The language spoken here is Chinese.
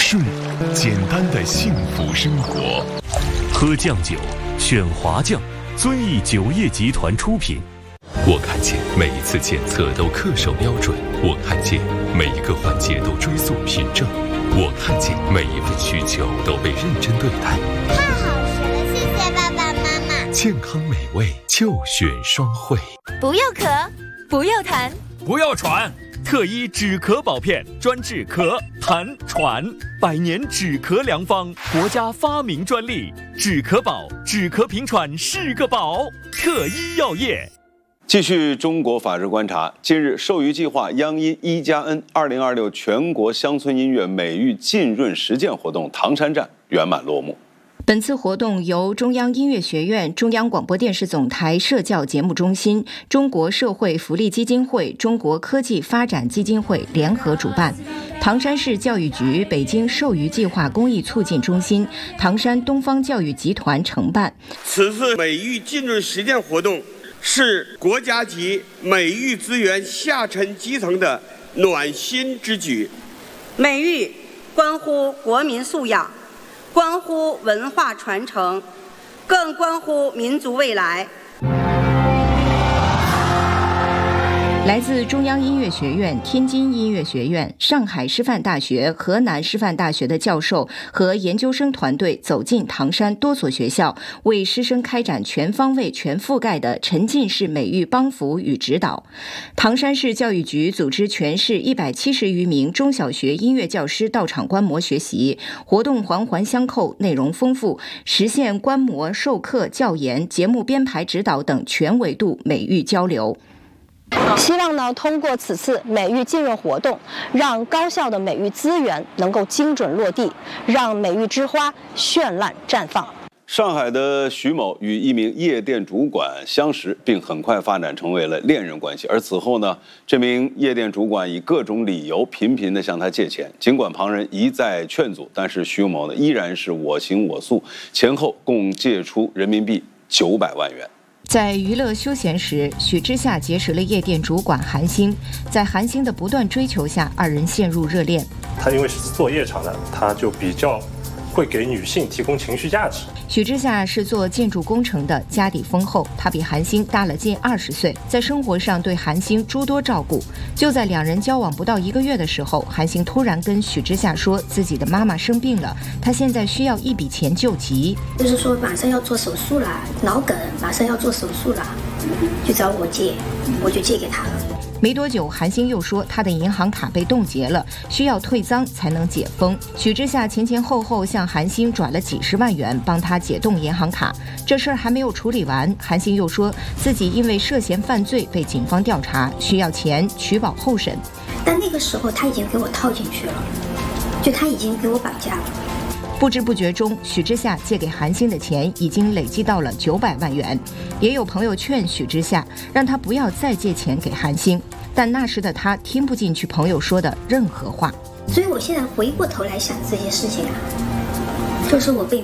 睡简单的幸福生活。喝酱酒，选华酱，遵义酒业集团出品。 我看见每一次检测都恪守标准，我看见每一个环节都追溯凭证，我看见每一份需求都被认真对待。 太好吃了，谢谢爸爸妈妈。 健康美味就选双汇。 不要咳，不要痰， 不要喘。特一止咳宝片，专治咳、痰、喘，100年止咳良方，国家发明专利。止咳宝，止咳平喘是个宝。特一药业。 继续中国法制观察，近日授予计划央音1+N 2026全国乡村音乐美育浸润实践活动唐山站圆满落幕。 本次活动由中央音乐学院、中央广播电视总台社教节目中心、中国社会福利基金会、中国科技发展基金会联合主办，唐山市教育局、北京授予计划公益促进中心、唐山东方教育集团承办。 此次美育浸润实践活动是国家级美育资源下沉基层的暖心之举。 美育关乎国民素养，关乎文化传承，更关乎民族未来。 来自中央音乐学院、天津音乐学院、上海师范大学、河南师范大学的教授和研究生团队走进唐山多所学校，为师生开展全方位、全覆盖的沉浸式美育帮扶与指导。唐山市教育局组织全市170余名中小学音乐教师到场观摩学习，活动环环相扣，内容丰富，实现观摩、授课、教研、节目编排指导等全维度美育交流。 希望呢，通过此次美育浸润活动，让高校的美育资源能够精准落地，让美育之花绚烂绽放。 上海的徐某与一名夜店主管相识，并很快发展成为了恋人关系。而此后呢，这名夜店主管以各种理由频频地向他借钱，尽管旁人一再劝阻，但是徐某呢依然是我行我素，前后共借出人民币900万元。 在娱乐休闲时，许之夏结识了夜店主管韩星，在韩星的不断追求下，二人陷入热恋。 他因为是做夜场的，他就比较会给女性提供情绪价值。 许之夏是做建筑工程的，家底丰厚，他比韩星大了近20岁，在生活上对韩星诸多照顾。就在两人交往不到1个月的时候，韩星突然跟许之夏说自己的妈妈生病了，他现在需要一笔钱救急， 就是说马上要做手术了，脑梗马上要做手术了，就找我借，我就借给他了。 没多久，韩星又说他的银行卡被冻结了，需要退赃才能解封。许之夏前后向韩星转了几十万元，帮他解冻银行卡。这事儿还没有处理完，韩星又说自己因为涉嫌犯罪被警方调查，需要钱取保候审。 但那个时候他已经给我套进去了，就他已经给我绑架了。 不知不觉中，许之夏借给韩星的钱已经累积到了900万元。也有朋友劝许之夏，让他不要再借钱给韩星，但那时的他听不进去朋友说的任何话。 所以我现在回过头来想这些事情啊，就是我被